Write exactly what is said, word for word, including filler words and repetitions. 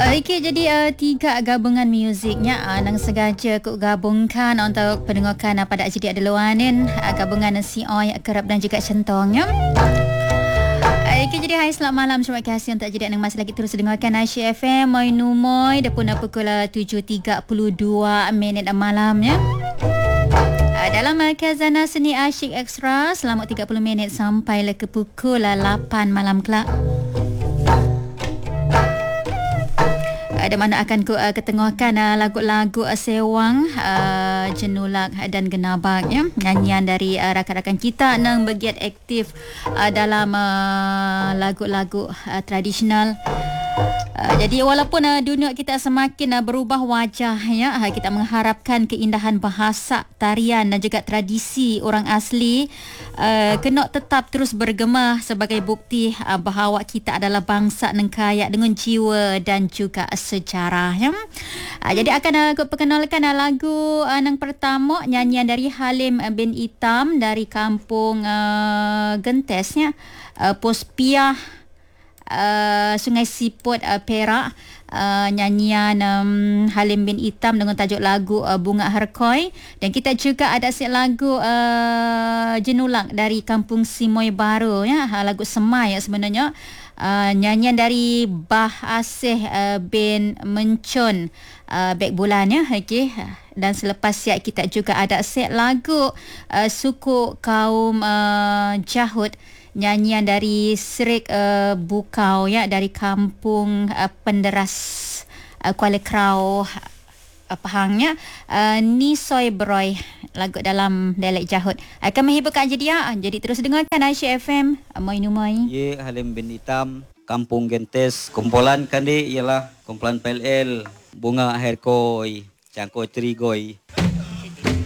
Okey, jadi uh, tiga gabungan muziknya uh, nang sengaja aku gabungkan untuk pendengarkan uh, pada jadi ada luanin uh, gabungan si Oi kerap dan juga centongnya. Okey, jadi hai selamat malam. Terima kasih untuk jadi yang masih lagi terus dengarkan Asyik F M Moi Numoy dah pun pukul tujuh tiga puluh dua minit malamnya. Dalam khazanah seni Asyik Extra selama tiga puluh minit sampai ke pukul lapan malam kelak. Ada mana akan ku uh, ketengahkan uh, lagu-lagu uh, Sewang, uh, Jenulak dan Genabak ya. Nyanyian dari uh, rakan-rakan kita yang bergiat aktif uh, dalam uh, lagu-lagu uh, tradisional. Uh, jadi walaupun uh, dunia kita semakin uh, berubah wajah ya, uh, kita mengharapkan keindahan bahasa, tarian dan juga tradisi orang asli uh, kena tetap terus bergema sebagai bukti uh, bahawa kita adalah bangsa yang kaya dengan jiwa dan juga sejarah ya. Uh, jadi akan uh, aku perkenalkan uh, lagu uh, yang pertama, nyanyian dari Halim bin Itam dari kampung uh, Gentesnya, uh, Pospiah Uh, Sungai Siput uh, Perak, uh, nyanyian um, Halim bin Itam dengan tajuk lagu uh, Bunga Herkoi. Dan kita juga ada set lagu uh, Jenulak dari kampung Simoy Baru ya, lagu Semai ya sebenarnya. Uh, nyanyian dari Bah Asih uh, bin Mencun uh, Bek Bulan ya. Okey. Dan selepas siap kita juga ada set lagu uh, suku kaum uh, Jahud, nyanyian dari Serik uh, Bukau ya, dari kampung uh, Penderas uh, Kuala Krau uh, Pahangnya, uh, Nisoy Beroy, lagu dalam dialek Jahud. Akan menghiburkan jadi ya. Jadi terus dengarkan Asyik F M Moi Numai. Ye Halim bin Itam, kampung Gentes. Kumpulan kan dia ialah kumpulan P L L, Bunga Herkoi, Cangkoi Trigoi.